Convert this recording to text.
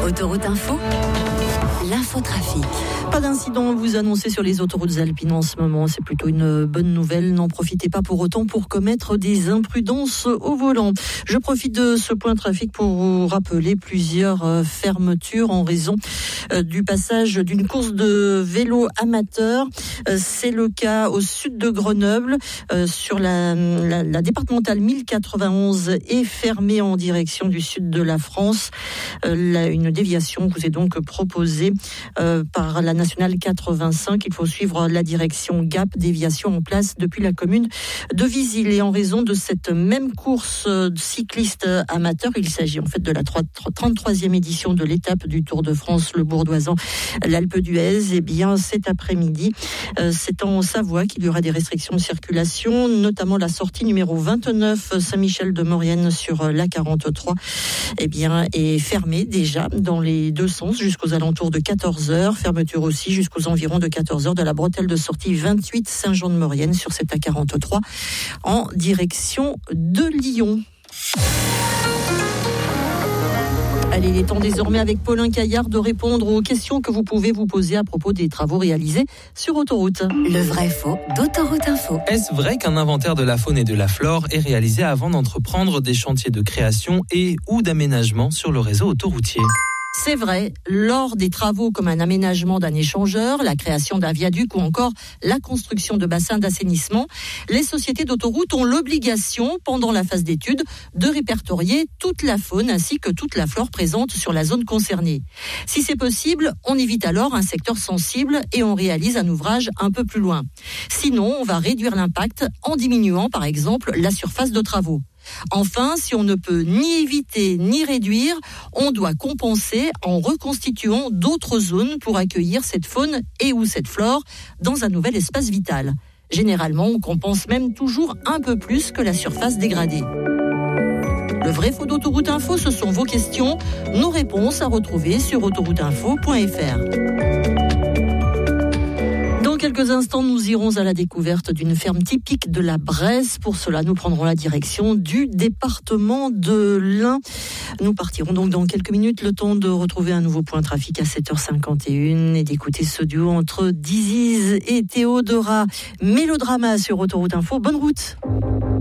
Autoroute Info, l'infotrafic. Pas d'incident vous annoncez sur les autoroutes alpines en ce moment, c'est plutôt une bonne nouvelle. N'en profitez pas pour autant pour commettre des imprudences au volant. Je profite de ce point trafic pour vous rappeler plusieurs fermetures en raison du passage d'une course de vélo amateur. C'est le cas au sud de Grenoble, sur la départementale 1091 est fermée en direction du sud de la France. Une déviation vous est donc proposée par la nationale 85. Il faut suivre la direction Gap, déviation en place depuis la commune de Visil. Et en raison de cette même course cycliste amateur, il s'agit en fait de la 33e édition de l'étape du Tour de France, le Bourdoisan, l'Alpe d'Huez. Et bien cet après-midi, c'est en Savoie qu'il y aura des restrictions de circulation, notamment la sortie numéro 29 Saint-Michel de Maurienne sur la 43. Eh bien, est fermée déjà dans les deux sens jusqu'aux alentours de 14h. Fermeture aussi jusqu'aux environs de 14h de la bretelle de sortie 28 Saint-Jean-de-Maurienne sur cette A43 en direction de Lyon. Allez, il est temps désormais avec Paulin Caillard de répondre aux questions que vous pouvez vous poser à propos des travaux réalisés sur autoroute. Le vrai faux d'Autoroute Info. Est-ce vrai qu'un inventaire de la faune et de la flore est réalisé avant d'entreprendre des chantiers de création et ou d'aménagement sur le réseau autoroutier ? C'est vrai, lors des travaux comme un aménagement d'un échangeur, la création d'un viaduc ou encore la construction de bassins d'assainissement, les sociétés d'autoroutes ont l'obligation, pendant la phase d'étude, de répertorier toute la faune ainsi que toute la flore présente sur la zone concernée. Si c'est possible, on évite alors un secteur sensible et on réalise un ouvrage un peu plus loin. Sinon, on va réduire l'impact en diminuant par exemple la surface de travaux. Enfin, si on ne peut ni éviter ni réduire, on doit compenser en reconstituant d'autres zones pour accueillir cette faune et ou cette flore dans un nouvel espace vital. Généralement, on compense même toujours un peu plus que la surface dégradée. Le vrai faux d'Autoroute Info, ce sont vos questions, nos réponses à retrouver sur autorouteinfo.fr. Dans quelques instants, nous irons à la découverte d'une ferme typique de la Bresse. Pour cela, nous prendrons la direction du département de l'Ain. Nous partirons donc dans quelques minutes, le temps de retrouver un nouveau point trafic à 7h51 et d'écouter ce duo entre Diziz et Théodora. Mélodrama sur Autoroute Info. Bonne route.